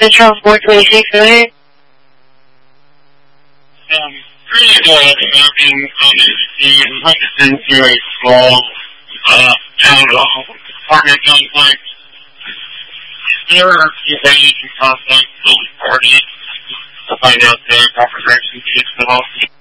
Central 426, go ahead. Pretty good. Having the went into a small town apartment complex. There are a few ways you can contact the party to find out the proper direction to get to the hospital.